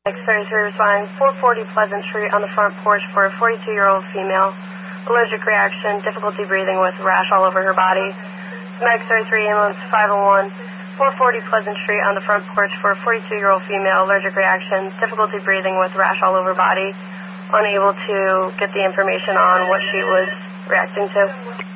X-33 responding 440 Pleasant Street on the front porch for a 42-year-old female. Allergic reaction, difficulty breathing with rash all over her body. X-33 ambulance 501 440 Pleasant Street on the front porch for a 42-year-old female. Allergic reaction, difficulty breathing with rash all over body. Unable to get the information on what she was reacting to.